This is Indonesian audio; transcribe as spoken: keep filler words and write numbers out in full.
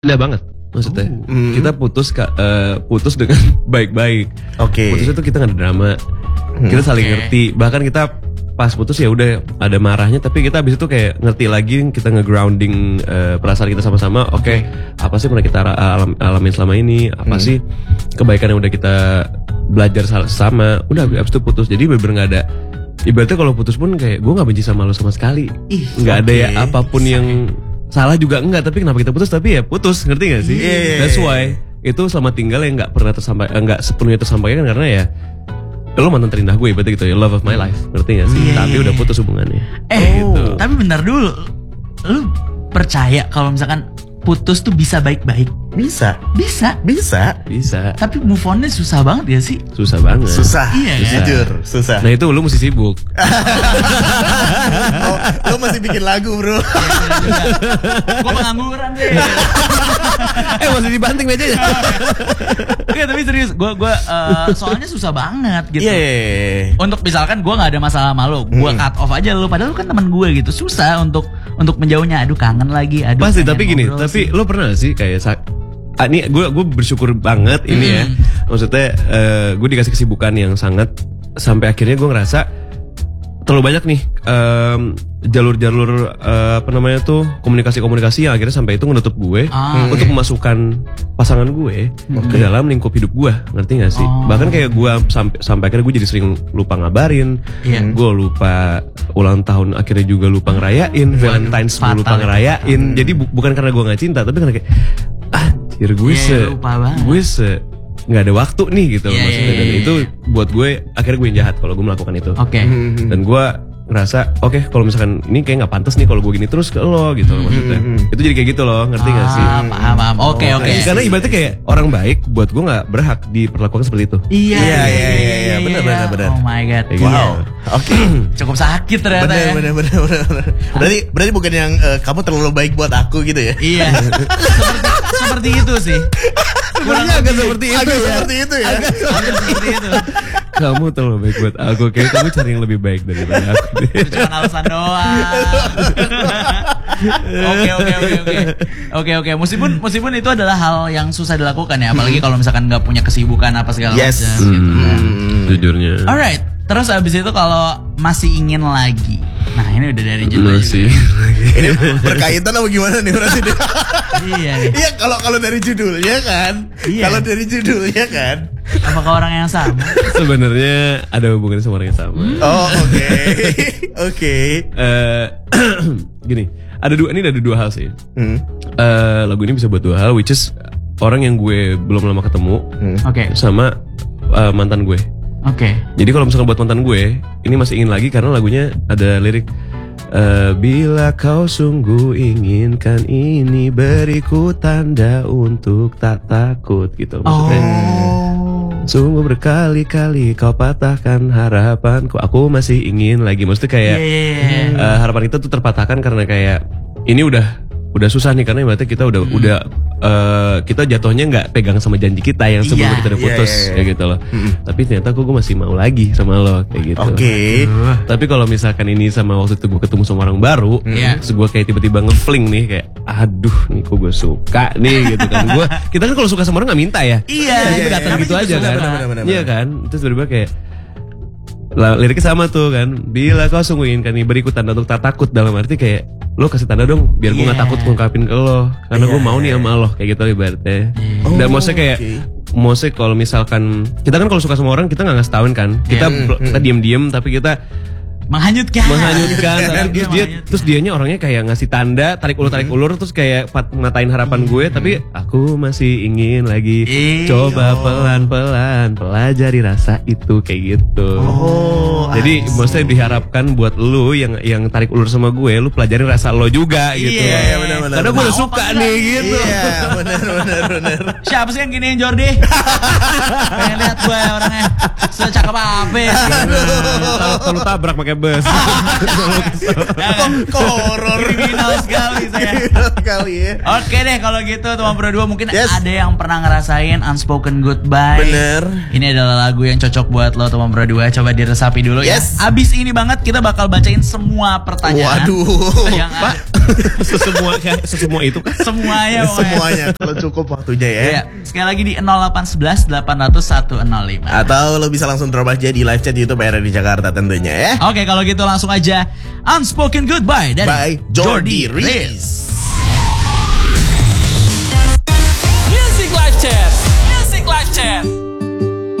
Indah banget maksudnya. Oh. Mm. Kita putus uh, putus dengan baik-baik. Oke. Okay. Putusnya tuh kita nggak ada drama. Hmm. Kita saling okay. ngerti. Bahkan kita pas putus ya udah ada marahnya, tapi kita abis itu kayak ngerti lagi, kita nge-grounding uh, perasaan kita sama-sama. Oke, okay, apa sih pernah kita alam, alamin selama ini? Apa hmm. sih kebaikan yang udah kita belajar sama? Udah abis itu putus. Jadi bener-bener nggak ada. Ibaratnya kalau putus pun kayak gue nggak benci sama lo sama sekali. Nggak okay. ada ya apapun yang salah juga enggak. Tapi kenapa kita putus? Tapi ya putus, ngerti nggak sih? Yeah. That's why itu selama tinggal yang nggak pernah tersampaikan, nggak sepenuhnya tersampaikan karena ya lo mantan terindah gue berarti gitu ya, love of my life, ngerti gak sih? Yeah. Tapi udah putus hubungannya. Eh, gitu. Tapi bentar dulu, lo percaya kalau misalkan putus tuh bisa baik-baik? Bisa, bisa, bisa, bisa. Tapi move on-nya susah banget ya sih? Susah banget. Susah, iya susah. Kan? Jujur, susah. Nah itu lo mesti sibuk. Oh, lo masih bikin lagu bro. Gue pengangguran deh. Eh masih dibanting mejanya. Iya tapi serius, gue gue uh, soalnya susah banget gitu. Iya. Yeah. Untuk misalkan gue nggak ada masalah sama lo, gue hmm. cut off aja lo. Padahal lo kan teman gue gitu, susah untuk untuk menjauhnya. Aduh kangen lagi. Aduh. Pasti tapi gini, tapi lo pernah sih kayak ah, ini gue gue bersyukur banget ini hmm. ya. Maksudnya uh, gue dikasih kesibukan yang sangat sampai akhirnya gue ngerasa terlalu banyak nih um, jalur-jalur uh, apa namanya tuh komunikasi-komunikasi yang akhirnya sampai itu menutup gue ah, untuk okay. memasukkan pasangan gue okay. ke dalam lingkup hidup gue, ngerti gak sih? Oh. Bahkan kayak gue sampai sampai akhirnya gue jadi sering lupa ngabarin, yeah. gue lupa ulang tahun akhirnya juga lupa ngerayain, Valentine's gue lupa ngerayain. Hmm. Jadi bu bukan karena gue nggak cinta, tapi karena kayak anjir gue yeah, se gue se nggak ada waktu nih gitu yeah, maksudnya. Dan yeah, itu buat gue akhirnya gue yang jahat kalau gue melakukan itu. Oke. Okay. Dan gue ngerasa oke okay, kalau misalkan ini kayak nggak pantas nih kalau gue gini terus ke lo gitu loh, maksudnya. Mm-hmm. Itu jadi kayak gitu loh, ngerti nggak ah, sih? Paham paham. Oke oke. Karena ibaratnya kayak orang baik buat gue nggak berhak diperlakukan seperti itu. Iya iya iya iya benar benar benar. Oh my god. Kayak wow. Gitu. Oke. Okay. Cukup sakit ternyata. Benar ya. benar benar benar. Berarti berarti bukan yang uh, kamu terlalu baik buat aku gitu ya? Iya. seperti seperti itu sih. Sebenarnya agak seperti itu agak ya. Seperti itu ya. Agak, agak seperti itu. Kamu terlalu baik buat aku. Kayak kamu cari yang lebih baik daripada aku. Itu cuma alasan doang. Oke oke oke oke. Oke oke. Meskipun meskipun itu adalah hal yang susah dilakukan ya, apalagi kalau misalkan nggak punya kesibukan apa segala yes. macam gitu kan. Hmm, jujurnya. Alright. Terus abis itu kalau masih ingin lagi. Nah ini udah dari judul masih. Ini berkaitan apa gimana nih berarti? Iya. Iya kalau kalau dari judulnya kan. Iya. Kalau dari judulnya kan. Apakah orang yang sama? Sebenarnya ada hubungannya sama orang yang sama. Hmm. Oh oke okay. oke. Okay. Uh, gini, ada dua ini ada dua hal sih. Hmm. Uh, lagu ini bisa buat dua hal, which is orang yang gue belum lama ketemu, hmm. Oke. Okay. Sama uh, mantan gue. Oke. Okay. Jadi kalau misalkan buat mantan gue, ini masih ingin lagi karena lagunya ada lirik uh, bila kau sungguh inginkan ini, beriku tanda untuk tak takut gitu maksudnya. Oh. Sungguh berkali-kali kau patahkan harapanku, aku masih ingin lagi. Maksudnya kayak yeah. uh, harapan kita tuh terpatahkan karena kayak ini udah udah susah nih karena berarti kita udah hmm. udah uh, kita jatuhnya nggak pegang sama janji kita yang sebelum yeah, kita udah putus yeah, yeah, yeah. kayak gitu loh. Hmm. Tapi ternyata aku gue masih mau lagi sama lo kayak gitu. Oke. Okay. Uh. Tapi kalau misalkan ini sama waktu itu gue ketemu sama orang baru, yeah. terus gue kayak tiba-tiba ngefling nih kayak, aduh nih kok gue suka nih gitu kan. Gue kita kan kalau suka sama orang nggak minta ya. Iya. Kita yeah, datang yeah, gitu aja kan. Iya kan. Terus tiba-tiba kayak liriknya sama tuh kan, bila kau sungguh inginkan nih, beriku tanda untuk tak takut, dalam arti kayak lo kasih tanda dong biar gue yeah. gak takut ngungkapin ke lo karena yeah. gue mau nih sama lo kayak gitu ibaratnya. Yeah. Oh, dan maksudnya kayak okay. maksudnya kalau misalkan kita kan kalau suka sama orang kita nggak ngasih tauin kan, kita yeah. kita diem-diem tapi kita menghanyutkan menghanyutkan tapi terus dia terus dianya orangnya kayak ngasih tanda tarik ulur tarik ulur terus kayak ngatain harapan gue, tapi aku masih ingin lagi, coba pelan-pelan pelajari rasa itu kayak gitu. Oh, jadi maksudnya diharapkan buat lu yang yang tarik ulur sama gue, lu pelajarin rasa lo juga gitu. Iya, yeah, benar-benar. Karena gue udah suka nih gitu. Iya, benar-benar benar. Siapa sih yang giniin Jordi? Pengen lihat gue orangnya secakep apa? Kalau tabrak pakai bus. Kok horor Kriminal sekali saya. kali ya. Oke deh kalau gitu teman Pro dua mungkin Yes. ada yang pernah ngerasain Unspoken Goodbye. Bener. Ini adalah lagu yang cocok buat lo teman Pro dua. Coba diresapi dulu Yes. ya. Abis ini banget kita bakal bacain semua pertanyaan. Waduh. Yang Pak, sesemua kayak sesemua itu kan. semuanya pokoknya. Semuanya kalau cukup waktunya ya. Iya. Sekali lagi di nol delapan satu satu delapan nol nol satu nol lima. Atau lo bisa langsung terobos aja di live chat YouTube R R D Jakarta tentunya ya. Oke kalau gitu langsung aja Unspoken Goodbye dari By Jordi Riz.